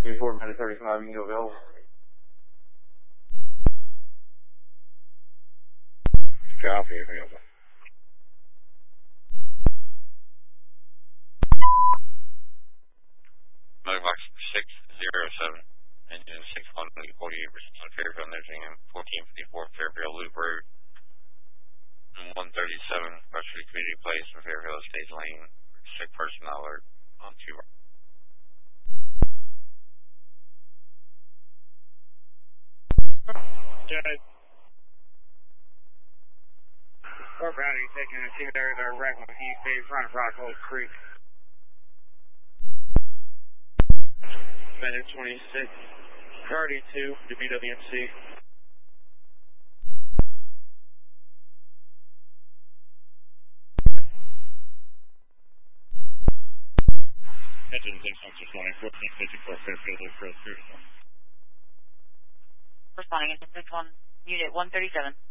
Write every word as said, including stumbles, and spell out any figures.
Before minute thirty-five, you can go available. Copy, available. Motorbox six zero seven, engine six one forty-eight percent on Fairfield, Nursing Home, fourteen fifty-four Fairfield Loop Road, one thirty-seven Rush Street Community Place, Fairfield Estates Lane, sick personnel alert on two. Judge. Fort Browning taking a team there, they're wrecked on East Bay front of Rockhold Creek. Minute twenty-six, priority two to B W M C. Engine six one six one, fourteen fifty-four Fairfield Loop Road, Fairfield. Responding engine six one, unit one thirty-seven.